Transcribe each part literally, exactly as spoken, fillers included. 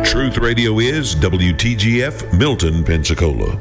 Truth Radio is W T G F Milton, Pensacola.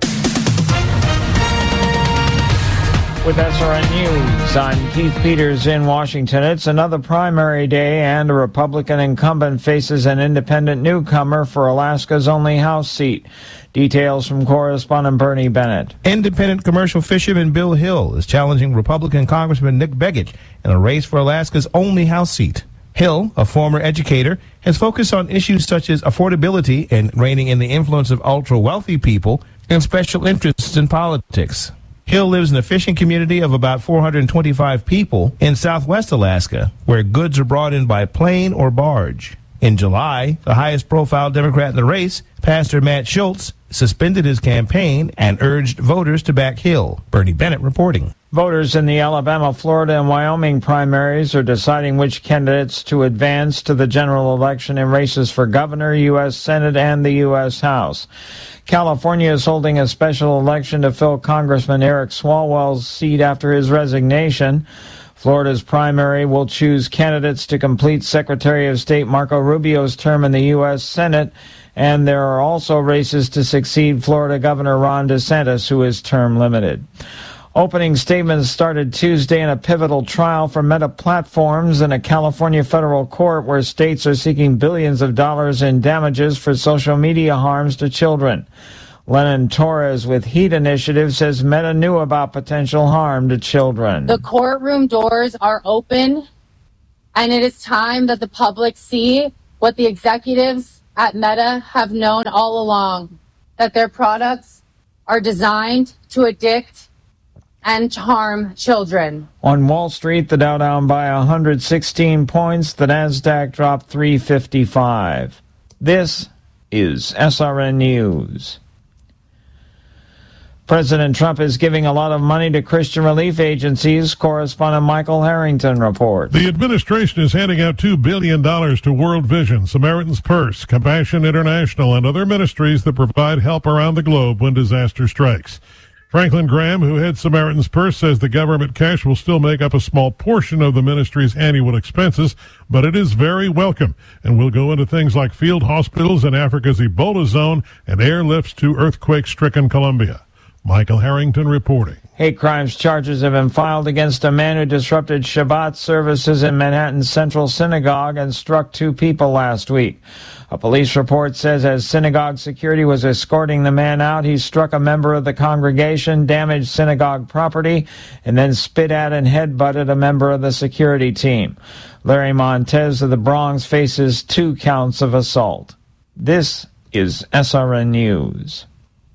With S R N News, I'm Keith Peters in Washington. It's another primary day, and a Republican incumbent faces an independent newcomer for Alaska's only House seat. Details from correspondent Bernie Bennett. Independent commercial fisherman Bill Hill is challenging Republican Congressman Nick Begich in a race for Alaska's only House seat. Hill, a former educator, has focused on issues such as affordability and reining in the influence of ultra-wealthy people and special interests in politics. Hill lives in a fishing community of about four hundred twenty-five people in southwest Alaska, where goods are brought in by plane or barge. In July, the highest-profile Democrat in the race, Pastor Matt Schultz, suspended his campaign and urged voters to back Hill. Bernie Bennett reporting. Voters in the Alabama, Florida, and Wyoming primaries are deciding which candidates to advance to the general election in races for governor, U S Senate, and the U S House. California is holding a special election to fill Congressman Eric Swalwell's seat after his resignation. Florida's primary will choose candidates to complete Secretary of State Marco Rubio's term in the U S Senate, and there are also races to succeed Florida Governor Ron DeSantis, who is term limited. Opening statements started Tuesday in a pivotal trial for Meta Platforms in a California federal court where states are seeking billions of dollars in damages for social media harms to children. Lennon Torres with Heat Initiative says Meta knew about potential harm to children. The courtroom doors are open, and it is time that the public see what the executives at Meta have known all along, that their products are designed to addict and to harm children. On Wall Street, the Dow down by one hundred sixteen points. The Nasdaq dropped three fifty-five. This is S R N News. President Trump is giving a lot of money to Christian relief agencies. Correspondent Michael Harrington reports. The administration is handing out two billion dollars to World Vision, Samaritan's Purse, Compassion International, and other ministries that provide help around the globe when disaster strikes. Franklin Graham, who heads Samaritan's Purse, says the government cash will still make up a small portion of the ministry's annual expenses, but it is very welcome and will go into things like field hospitals in Africa's Ebola zone and airlifts to earthquake-stricken Colombia. Michael Harrington reporting. Hate crimes charges have been filed against a man who disrupted Shabbat services in Manhattan's Central Synagogue and struck two people last week. A police report says as synagogue security was escorting the man out, he struck a member of the congregation, damaged synagogue property, and then spit at and headbutted a member of the security team. Larry Montez of the Bronx faces two counts of assault. This is S R N News.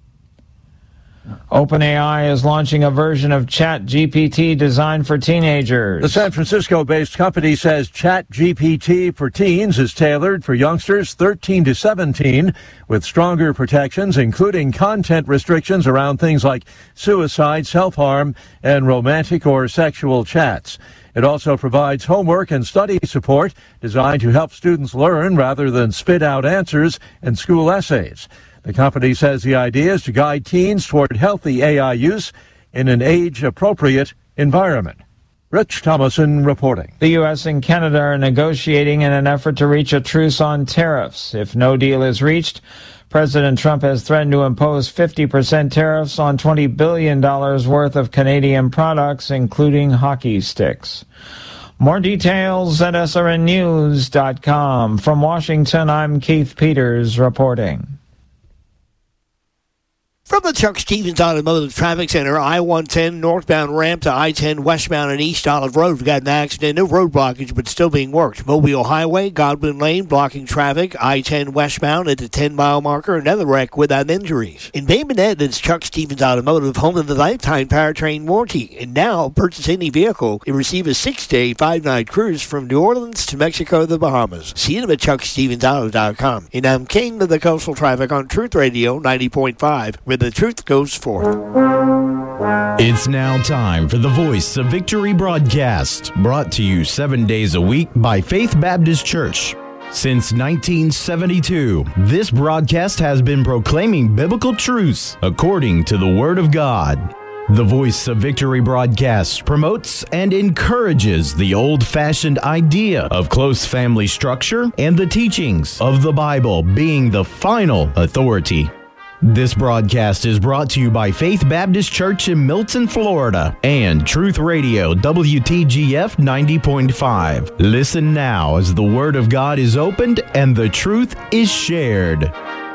OpenAI is launching a version of ChatGPT designed for teenagers. The San Francisco-based company says ChatGPT for teens is tailored for youngsters thirteen to seventeen with stronger protections, including content restrictions around things like suicide, self-harm, and romantic or sexual chats. It also provides homework and study support designed to help students learn rather than spit out answers in school essays. The company says the idea is to guide teens toward healthy A I use in an age-appropriate environment. Rich Thomason reporting. The U S and Canada are negotiating in an effort to reach a truce on tariffs. If no deal is reached, President Trump has threatened to impose fifty percent tariffs on twenty billion dollars worth of Canadian products, including hockey sticks. More details at S R N news dot com. From Washington, I'm Keith Peters reporting. From the Chuck Stevens Automotive Traffic Center, I one ten northbound ramp to I ten westbound and East Olive Road. We've got an accident, no road blockage, but still being worked. Mobile Highway, Godwin Lane, blocking traffic. I ten westbound at the ten-mile marker. Another wreck without injuries. In Bay Minette, it's Chuck Stevens Automotive, home of the lifetime powertrain warranty. And now, purchase any vehicle and receive a six-day, five-night cruise from New Orleans to Mexico, the Bahamas. See them at chuck stevens auto dot com. And I'm king of the coastal traffic on Truth Radio ninety point five, where the truth goes forth. It's now time for the Voice of Victory broadcast, brought to you seven days a week by Faith Baptist Church. Since nineteen seventy-two, this broadcast has been proclaiming biblical truths according to the Word of God. The Voice of Victory broadcast promotes and encourages the old-fashioned idea of close family structure and the teachings of the Bible being the final authority. This broadcast is brought to you by Faith Baptist Church in Milton, Florida, and Truth Radio W T G F ninety point five. Listen now as the Word of God is opened and the truth is shared.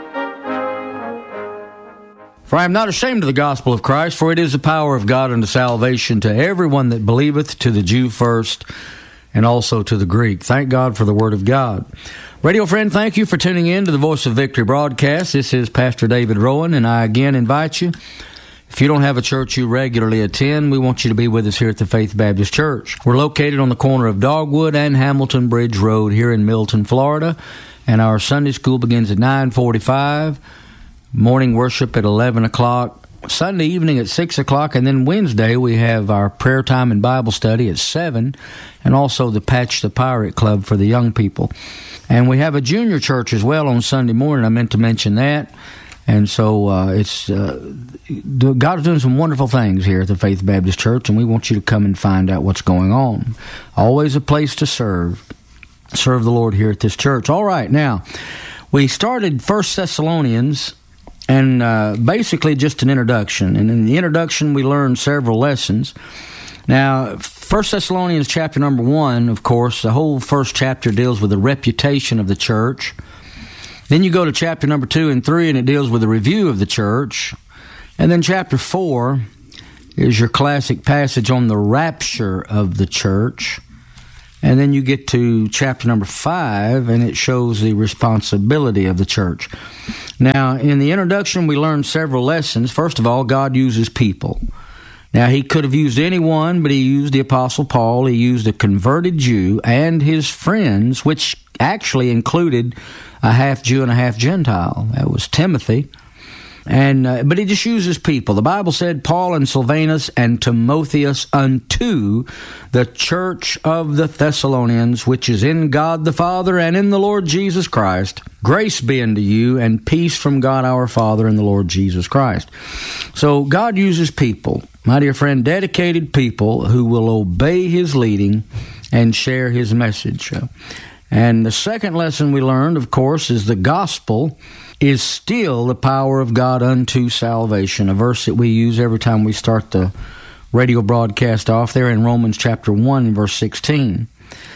For I am not ashamed of the gospel of Christ, for it is the power of God unto salvation to everyone that believeth, to the Jew first, and also to the Greek. Thank God for the Word of God. Radio friend, thank you for tuning in to the Voice of Victory broadcast. This is Pastor David Rowan, and I again invite you, if you don't have a church you regularly attend, we want you to be with us here at the Faith Baptist Church. We're located on the corner of Dogwood and Hamilton Bridge Road here in Milton, Florida, and our Sunday school begins at nine forty-five. Morning worship at eleven o'clock, Sunday evening at six o'clock, and then Wednesday we have our prayer time and Bible study at seven, and also the Patch the Pirate Club for the young people. And we have a junior church as well on Sunday morning. I meant to mention that. And so uh, it's uh, God is doing some wonderful things here at the Faith Baptist Church, and we want you to come and find out what's going on. Always a place to serve. Serve the Lord here at this church. All right, now, we started First Thessalonians, and uh, basically just an introduction. And in the introduction, we learned several lessons. Now, First Thessalonians chapter number one, of course, the whole first chapter deals with the reputation of the church. Then you go to chapter number two and three, and it deals with a review of the church. And then chapter four is your classic passage on the rapture of the church. And then you get to chapter number five, and it shows the responsibility of the church. Now, in the introduction, we learned several lessons. First of all, God uses people. Now, he could have used anyone, but he used the Apostle Paul. He used a converted Jew and his friends, which actually included a half Jew and a half Gentile. That was Timothy. And uh, but he just uses people. The Bible said, Paul and Silvanus and Timotheus unto the church of the Thessalonians, which is in God the Father and in the Lord Jesus Christ. Grace be unto you, and peace from God our Father and the Lord Jesus Christ. So God uses people, my dear friend, dedicated people who will obey his leading and share his message. And the second lesson we learned, of course, is the gospel is still the power of God unto salvation, a verse that we use every time we start the radio broadcast off there in Romans chapter one, verse sixteen.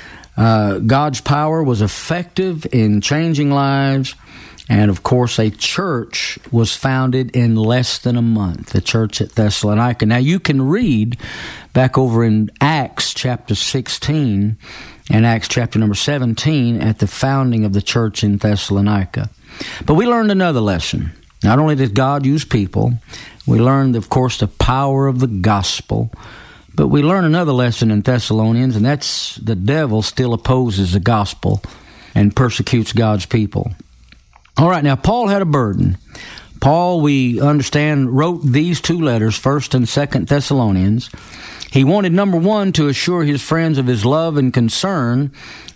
Uh, God's power was effective in changing lives, and of course a church was founded in less than a month, the church at Thessalonica. Now you can read back over in Acts chapter sixteen and Acts chapter number seventeen at the founding of the church in Thessalonica. But we learned another lesson. Not only did God use people, we learned, of course, the power of the gospel. But we learned another lesson in Thessalonians, and that's the devil still opposes the gospel and persecutes God's people. All right, now, Paul had a burden. Paul, we understand, wrote these two letters, First and Second Thessalonians. He wanted, number one, to assure his friends of his love and concern,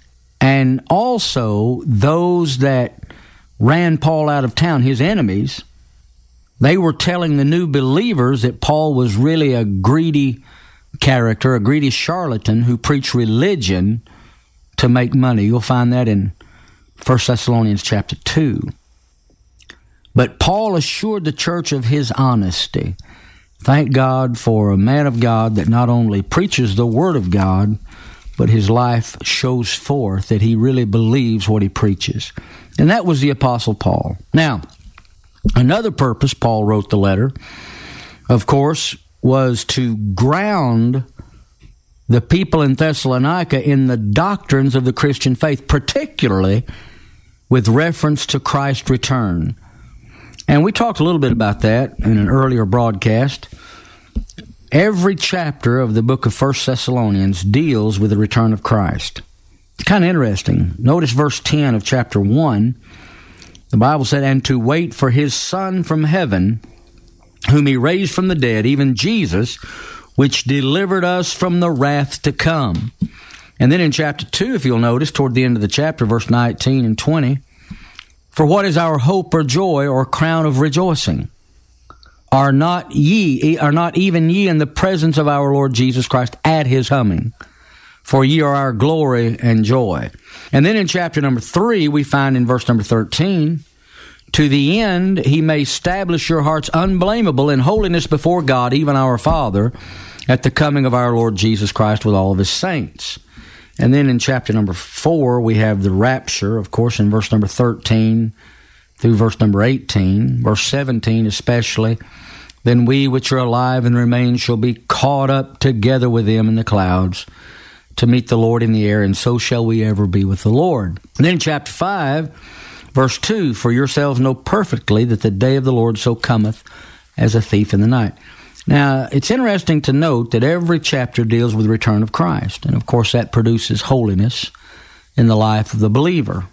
and also those that ran Paul out of town, his enemies. They were telling the new believers that Paul was really a greedy character, a greedy charlatan who preached religion to make money. You'll find that in First Thessalonians chapter two. But Paul assured the church of his honesty. Thank God for a man of God that not only preaches the Word of God, but his life shows forth that he really believes what he preaches. And that was the Apostle Paul. Now, another purpose Paul wrote the letter, of course, was to ground the people in Thessalonica in the doctrines of the Christian faith, particularly with reference to Christ's return. And we talked a little bit about that in an earlier broadcast. Every chapter of the book of First Thessalonians deals with the return of Christ. It's kind of interesting. Notice verse ten of chapter one. The Bible said, and to wait for his Son from heaven, whom he raised from the dead, even Jesus, which delivered us from the wrath to come. And then in chapter two, if you'll notice, toward the end of the chapter, verse nineteen and twenty, for what is our hope or joy or crown of rejoicing? Are not ye, are not even ye in the presence of our Lord Jesus Christ at his coming? For ye are our glory and joy. And then in chapter number three, we find in verse number thirteen, to the end he may establish your hearts unblameable in holiness before God, even our Father, at the coming of our Lord Jesus Christ with all of his saints. And then in chapter number four, we have the rapture, of course, in verse number thirteen through verse number eighteen, verse seventeen especially. Then we which are alive and remain shall be caught up together with them in the clouds to meet the Lord in the air, and so shall we ever be with the Lord. And then chapter five, verse two, for yourselves know perfectly that the day of the Lord so cometh as a thief in the night. Now, it's interesting to note that every chapter deals with the return of Christ, and of course that produces holiness in the life of the believer.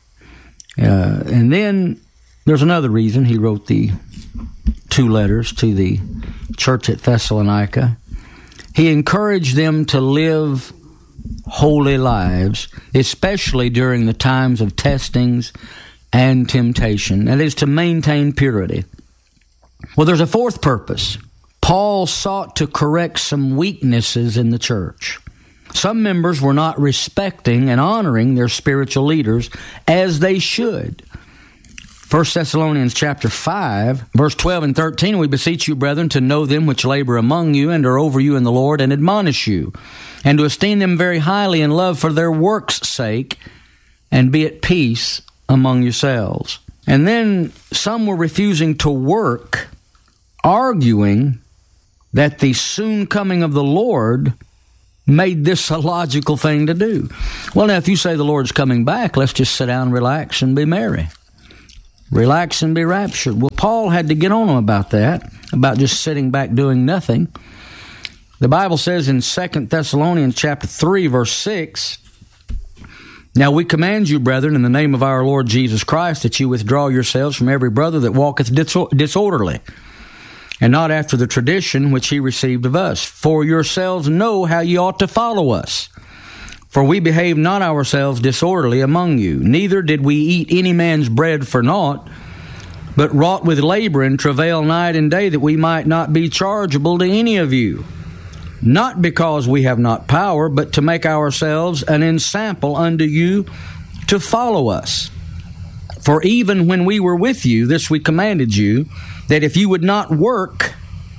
Uh, and then there's another reason he wrote the two letters to the church at Thessalonica. He encouraged them to live holy lives, especially during the times of testings and temptation. That is, to maintain purity. Well, there's a fourth purpose. Paul sought to correct some weaknesses in the church. Some members were not respecting and honoring their spiritual leaders as they should. First Thessalonians chapter five, verse twelve and thirteen, we beseech you, brethren, to know them which labor among you and are over you in the Lord, and admonish you, and to esteem them very highly in love for their work's sake, and be at peace among yourselves. And then some were refusing to work, arguing that the soon coming of the Lord made this a logical thing to do. Well, now, if you say the Lord's coming back, let's just sit down, relax, and be merry. Relax and be raptured. Well, Paul had to get on them about that, about just sitting back doing nothing. The Bible says in Second Thessalonians chapter three, verse six, now we command you, brethren, in the name of our Lord Jesus Christ, that you withdraw yourselves from every brother that walketh disorderly, and not after the tradition which he received of us. For yourselves know how ye ought to follow us. For we behave not ourselves disorderly among you, neither did we eat any man's bread for naught, but wrought with labor and travail night and day, that we might not be chargeable to any of you. Not because we have not power, but to make ourselves an ensample unto you to follow us. For even when we were with you, this we commanded you, that if you would not work,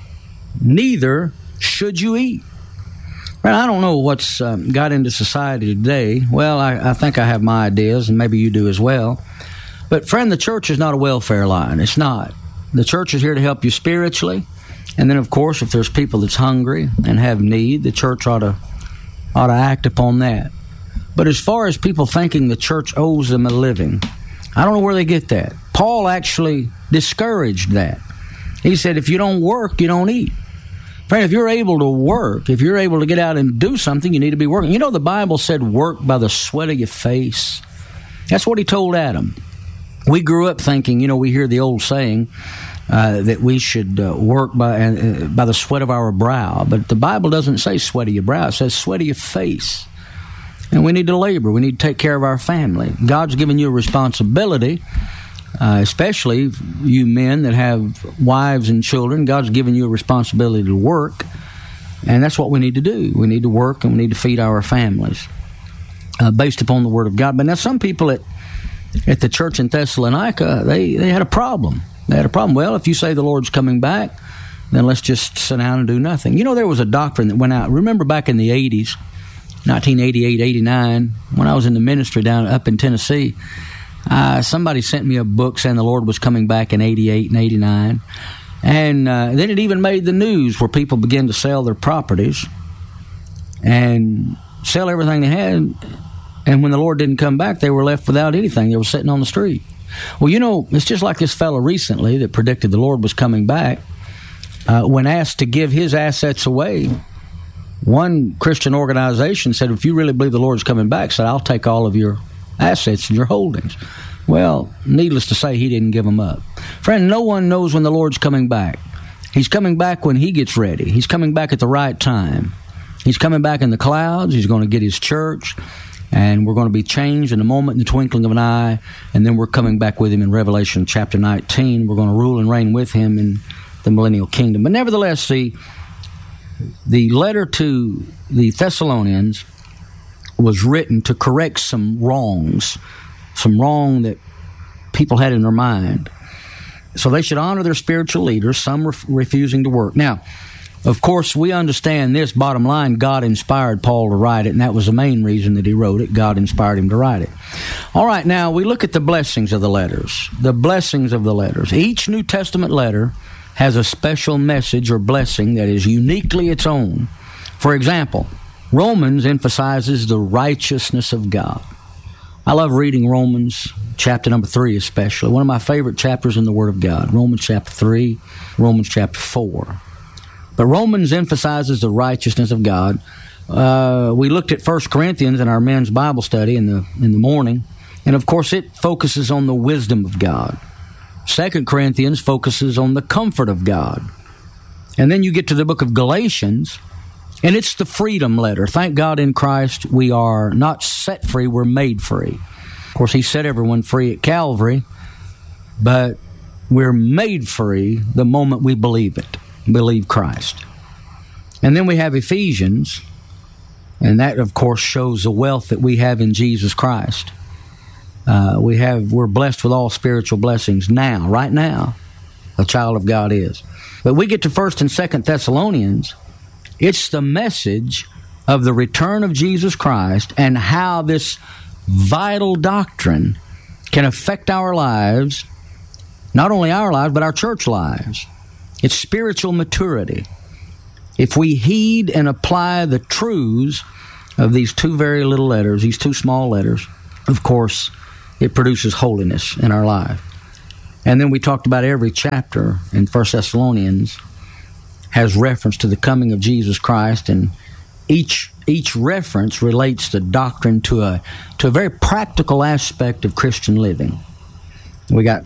neither should you eat. Well, I don't know what's um, got into society today. Well, I, I think I have my ideas, and maybe you do as well. But, friend, the church is not a welfare line. It's not. The church is here to help you spiritually. And then, of course, if there's people that's hungry and have need, the church ought to, ought to act upon that. But as far as people thinking the church owes them a living, I don't know where they get that. Paul actually discouraged that. He said, if you don't work, you don't eat. Friend, if you're able to work, if you're able to get out and do something, you need to be working. You know, the Bible said work by the sweat of your face. That's what he told Adam. We grew up thinking, you know, we hear the old saying uh, that we should uh, work by, uh, by the sweat of our brow. But the Bible doesn't say sweat of your brow. It says sweat of your face. And we need to labor. We need to take care of our family. God's given you a responsibility. Uh, especially you men that have wives and children, God's given you a responsibility to work, and that's what we need to do. We need to work, and we need to feed our families uh, based upon the Word of God. But now some people at at the church in Thessalonica, they, they had a problem. They had a problem. Well, if you say the Lord's coming back, then let's just sit down and do nothing. You know, there was a doctrine that went out. Remember back in the eighties, nineteen eighty-eight, eighty-nine, when I was in the ministry down up in Tennessee, Uh, somebody sent me a book saying the Lord was coming back in eighty-eight and eighty-nine. And uh, then it even made the news where people began to sell their properties and sell everything they had. And when the Lord didn't come back, they were left without anything. They were sitting on the street. Well, you know, it's just like this fellow recently that predicted the Lord was coming back. Uh, when asked to give his assets away, one Christian organization said, if you really believe the Lord's coming back, said, I'll take all of your assets and your holdings. Well, needless to say, he didn't give them up. Friend, no one knows when the Lord's coming back. He's coming back when he gets ready. He's coming back at the right time. He's coming back in the clouds. He's going to get his church, and we're going to be changed in a moment, in the twinkling of an eye, and then we're coming back with him in Revelation chapter nineteen. We're going to rule and reign with him in the millennial kingdom. But nevertheless, see, the letter to the Thessalonians was written to correct some wrongs, some wrong that people had in their mind. So they should honor their spiritual leaders, some ref- refusing to work. Now, of course, we understand this. Bottom line, God inspired Paul to write it, and that was the main reason that he wrote it. God inspired him to write it. All right, now we look at the blessings of the letters. The blessings of the letters. Each New Testament letter has a special message or blessing that is uniquely its own. For example, Romans emphasizes the righteousness of God. I love reading Romans chapter number three especially. One of my favorite chapters in the Word of God. Romans chapter three, Romans chapter four. But Romans emphasizes the righteousness of God. Uh, we looked at First Corinthians in our men's Bible study in the in the morning, and of course it focuses on the wisdom of God. Second Corinthians focuses on the comfort of God. And then you get to the book of Galatians, and it's the freedom letter. Thank God in Christ we are not set free, we're made free. Of course, He set everyone free at Calvary, but we're made free the moment we believe it. Believe Christ. And then we have Ephesians, and that of course shows the wealth that we have in Jesus Christ. Uh, we have we're blessed with all spiritual blessings now, right now. A child of God is. But we get to First and Second Thessalonians. It's the message of the return of Jesus Christ and how this vital doctrine can affect our lives, not only our lives but our church lives. It's spiritual maturity. If we heed and apply the truths of these two very little letters, these two small letters, of course, it produces holiness in our life. And then we talked about every chapter in First Thessalonians has reference to the coming of Jesus Christ, and each each reference relates the doctrine to a to a very practical aspect of Christian living. We got